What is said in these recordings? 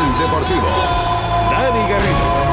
Deportivo. Dani Garrido.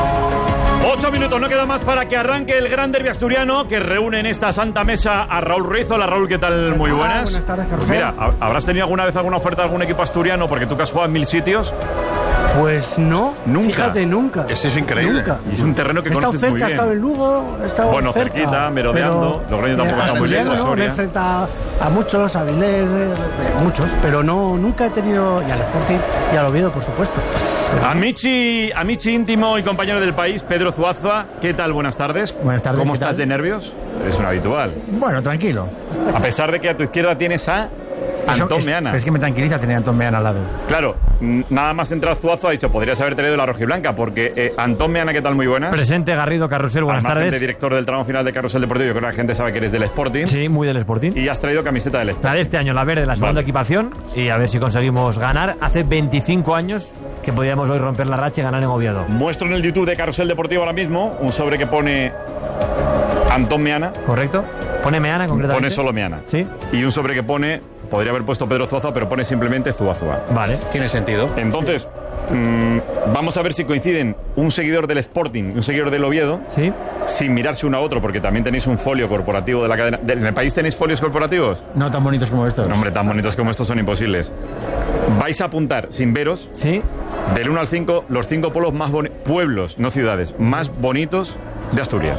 8 minutos, no queda más para que arranque el gran derbi asturiano que reúne en esta santa mesa a Raúl Ruiz. Hola Raúl, ¿qué tal? Muy buenas. Buenas tardes, Carlos. Mira, ¿habrás tenido alguna vez alguna oferta de algún equipo asturiano? Porque tú que has jugado en 1000 sitios. Pues no, Nunca. Fíjate, nunca. Eso es increíble. Nunca. Y es un terreno que He estado conoces muy cerca, he bien. estado en Lugo, he estado Bueno, cerca, cerquita, merodeando. Logroño tampoco está muy lejos, ¿no? Me he Soria. enfrentado a muchos, a Avilés, muchos, pero nunca he tenido, y al Sporting y al Oviedo, por supuesto. Amici íntimo y compañero del país, Pedro Zuazua. ¿Qué tal? Buenas tardes. Buenas tardes, ¿Cómo ¿qué estás tal? de nervios? Es un habitual. Bueno, tranquilo. A pesar de que a tu izquierda tienes a Antón Meana. Pero es que me tranquiliza tener a Antón Meana al lado. Claro, nada más entrar Zuazo ha dicho, podrías haber traído la rojiblanca, porque Antón Meana, ¿qué tal? Muy buenas. Presente, Garrido Carrusel, buenas Al margen de tardes. director del tramo final de Carrusel Deportivo, yo creo que la gente sabe que eres del Sporting. Sí, muy del Sporting. Y has traído camiseta del Sporting. La de este año, la verde, la segunda Vale. equipación. Y a ver si conseguimos ganar. Hace 25 años que podíamos hoy romper la racha y ganar en Oviedo. Muestro en el YouTube de Carrusel Deportivo ahora mismo un sobre que pone Antón Meana. ¿Correcto? Pone Meana concretamente. Pone solo Meana. Sí. Y un sobre que pone, podría haber puesto Pedro Zuazo, pero pone simplemente Zuazua. Vale. Tiene sentido. Entonces, vamos a ver si coinciden un seguidor del Sporting y un seguidor del Oviedo, Sí. sin mirarse uno a otro, porque también tenéis un folio corporativo de la cadena. ¿En el país tenéis folios corporativos? No tan bonitos como estos. No, hombre, tan bonitos como estos son imposibles. Vais a apuntar, sin veros, Sí. del 1 al 5, los 5 pueblos, no ciudades, más bonitos de Asturias.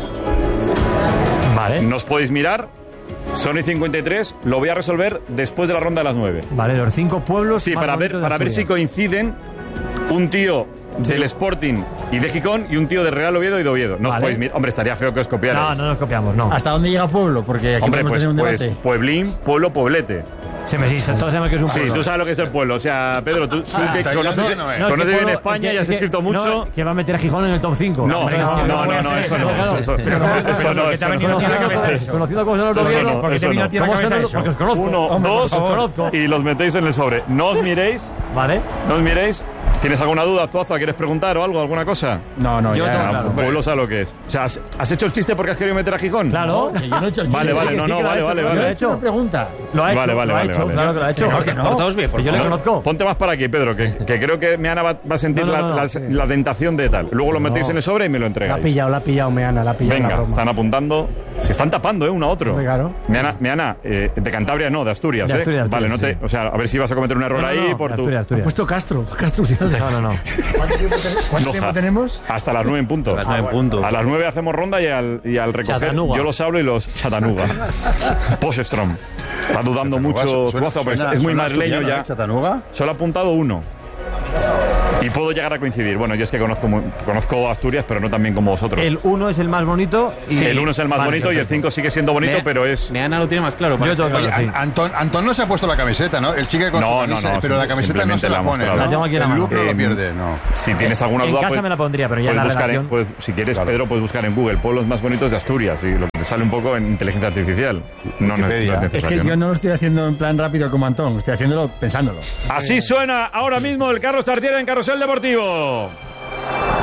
Vale. No os podéis mirar, son y 53, lo voy a resolver después de la ronda de las 9. Vale, los 5 pueblos. Sí, más para ver, bonitos de para ver si Asturias. coinciden un tío del Sporting y de Gijón y un tío de Real Oviedo y de Oviedo. No os Vale. podéis mirar. Hombre, estaría feo que os copiarais. No nos copiamos, no. ¿Hasta dónde llega Pueblo? Porque aquí Hombre, podemos tener un debate. Pueblín, pueblo, pueblete. Sí, me sí, todos sabemos que es un Sí, pueblo. tú sabes lo que es el pueblo. O sea, Pedro, tú que está conoces, bien, no es. No, conoces es que bien pueblo- España es y has que- escrito mucho. No, que va a meter a Gijón en el top 5. No, Hombre, no, voy a eso hacer no, eso, eso claro. eso no, Porque te ha venido no. tierra cabeza. Conocido como son los Eso Oviedo, no, porque eso te vino no. a tierra ¿Cómo cabeza se eso? eso? Porque os conozco. Uno, Hombre, dos, os conozco. y los metéis en el sobre. No os miréis, Vale. no os miréis. ¿Tienes alguna duda, Zuazo? ¿Quieres preguntar o algo, alguna cosa? No, Yo ya. tengo claro. Pueblo sabe lo que es. O sea, ¿has hecho el chiste porque has querido meter a Gijón? Claro. Que yo no he hecho el chiste. Vale, vale, que no, sí, no, que lo ha vale, hecho, vale, que lo ha vale. hecho. Una pregunta. Lo ha hecho, Vale, lo ha vale, hecho, vale. claro que lo ha hecho. Que no. Portaos bien, por Yo le favor. conozco. Ponte más para aquí, Pedro, que creo que Meana va a sentir No, la tentación de tal. Luego lo metéis en el sobre y me lo La ha entregáis. pillado Meana, la ha pillado la Venga, broma. están apuntando. Se están tapando, uno a otro. Hombre, claro. Meana, de Cantabria no, de Asturias, De Asturias, Vale, no te, sí. o sea, a ver si vas a cometer un error No, ahí no, por tu. Asturias, Ha Asturias. puesto Castro. No. ¿Cuánto tiempo tenemos? Hasta las 9 en punto. A las 9 en punto. A las 9 hacemos ronda y al recoger Chattanooga. yo los hablo y los Chattanooga. Poststrom. Está dudando mucho Zuazo, pero es muy madrileño ya. ¿Chattanooga? Solo ha apuntado uno. Y puedo llegar a coincidir. Bueno, yo es que conozco Asturias, pero no tan bien como vosotros. El 1 es el más bonito. Y El 1 es el más Vale, bonito y el perfecto. 5 sigue siendo bonito, pero es... Meana lo tiene más claro. Yo tengo Oye, claro, sí. Antón no se ha puesto la camiseta, ¿no? Él sigue con No, su no, camisa, no, pero la camiseta no se la simplemente pone, la ¿no? La tengo aquí en la El mano. look no lo pierde, no. Si tienes alguna En duda, casa pues, me la pondría, pero ya puedes en la buscar redacción. si quieres, Pedro, puedes buscar en Google pueblos más bonitos de Asturias y lo que te sale un poco en inteligencia artificial. No es Wikipedia. necesario, Es que yo ¿no? no lo estoy haciendo en plan rápido como Antón, estoy haciéndolo pensándolo. Así suena ahora mismo el Carlos Tartiere en Carrusel Deportivo.